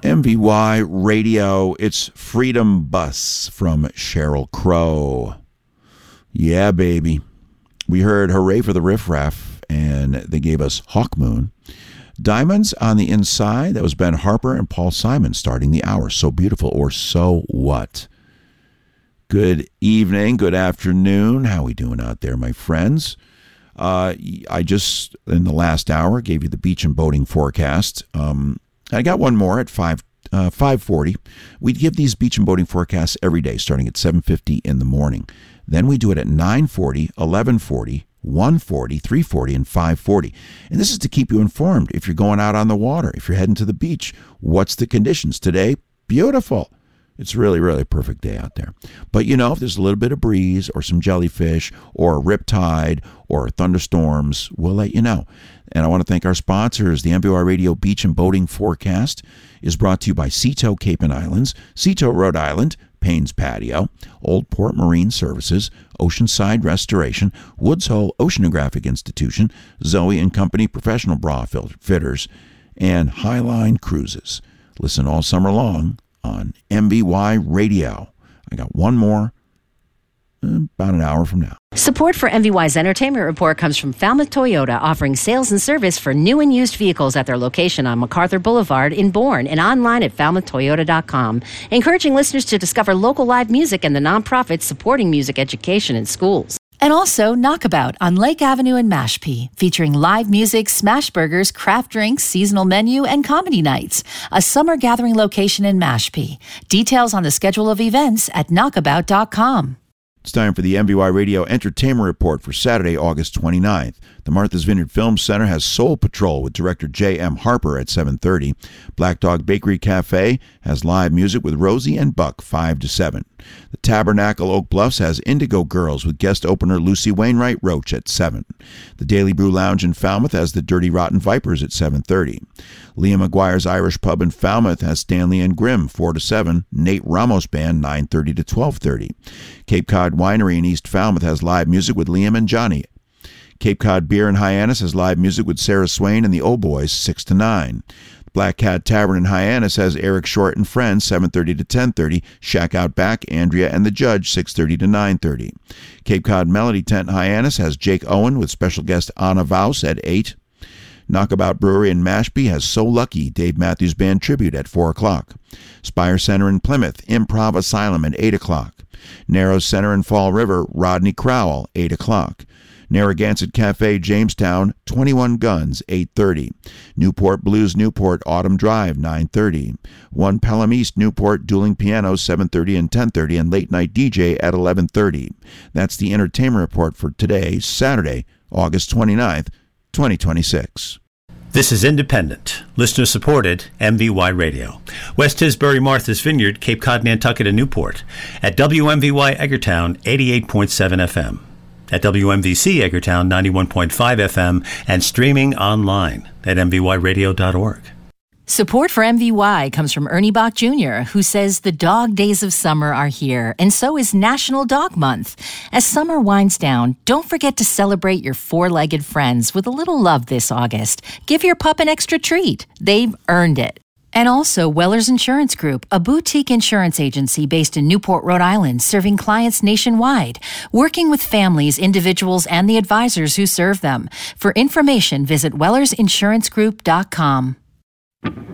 MVY Radio, it's Freedom Bus from Sheryl Crow. Yeah, baby. We heard Hooray for the Riff Raff, and they gave us Hawk Moon. Diamonds on the Inside, that was Ben Harper and Paul Simon starting the hour. So Beautiful or So What? Good evening, good afternoon. How we doing out there, my friends? I just, in the last hour, gave you the beach and boating forecast. I got one more at 5:40. We give these beach and boating forecasts every day, starting at 7:50 in the morning. Then we do it at 9:40, 11:40, 1:40, 3:40, and 5:40. And this is to keep you informed if you're going out on the water, if you're heading to the beach. What's the conditions today? Beautiful. It's really, really a perfect day out there. But, you know, if there's a little bit of breeze or some jellyfish or a riptide or thunderstorms, we'll let you know. And I want to thank our sponsors. The MVY Radio Beach and Boating Forecast is brought to you by Seatow Cape and Islands, Seatow, Rhode Island, Payne's Patio, Old Port Marine Services, Oceanside Restoration, Woods Hole Oceanographic Institution, Zoe and Company Professional Bra Fitters, and Highline Cruises. Listen all summer long on MVY Radio. I got one more about an hour from now. Support for MVY's Entertainment Report comes from Falmouth Toyota, offering sales and service for new and used vehicles at their location on MacArthur Boulevard in Bourne and online at falmouthtoyota.com, encouraging listeners to discover local live music and the nonprofits supporting music education in schools. And also Knockabout on Lake Avenue in Mashpee, featuring live music, smash burgers, craft drinks, seasonal menu, and comedy nights. A summer gathering location in Mashpee. Details on the schedule of events at knockabout.com. It's time for the MVY Radio Entertainment Report for Saturday, August 29th. The Martha's Vineyard Film Center has Soul Patrol with director J.M. Harper at 7:30. Black Dog Bakery Cafe has live music with Rosie and Buck 5 to 7. The Tabernacle Oak Bluffs has Indigo Girls with guest opener Lucy Wainwright Roach at 7. The Daily Brew Lounge in Falmouth has the Dirty Rotten Vipers at 7:30. Liam McGuire's Irish Pub in Falmouth has Stanley and Grimm 4 to 7. Nate Ramos Band 9:30 to 12:30. Cape Cod Winery in East Falmouth has live music with Liam and Johnny. Cape Cod Beer in Hyannis has live music with Sarah Swain and the Old Boys 6 to 9. Black Cat Tavern in Hyannis has Eric Short and Friends 7:30 to 10:30. Shack Out Back, Andrea and the Judge 6:30 to 9:30. Cape Cod Melody Tent in Hyannis has Jake Owen with special guest Anna Vaus at 8. Knockabout Brewery in Mashpee has So Lucky, Dave Matthews Band Tribute at 4 o'clock. Spire Center in Plymouth, Improv Asylum at 8 o'clock. Narrows Center in Fall River, Rodney Crowell, 8 o'clock. Narragansett Cafe, Jamestown, 21 Guns, 8:30. Newport Blues Newport, Autumn Drive, 9:30. One Pelham East Newport, Dueling Pianos, 7:30 and 10:30, and Late Night DJ at 11:30. That's the entertainment report for today, Saturday, August 29th, 2026. This is independent, listener-supported MVY Radio. West Tisbury, Martha's Vineyard, Cape Cod, Nantucket, and Newport. At WMVY Edgartown, 88.7 FM. At WMVC Edgartown, 91.5 FM. And streaming online at mvyradio.org. Support for MVY comes from Ernie Bach Jr., who says the dog days of summer are here, and so is National Dog Month. As summer winds down, don't forget to celebrate your four-legged friends with a little love this August. Give your pup an extra treat. They've earned it. And also Weller's Insurance Group, a boutique insurance agency based in Newport, Rhode Island, serving clients nationwide, working with families, individuals, and the advisors who serve them. For information, visit wellersinsurancegroup.com.